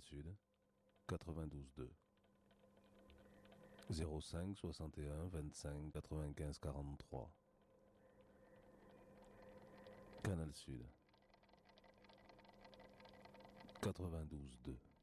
Sud, 92.2. 05 61 25 95 43. Canal Sud, 92.2.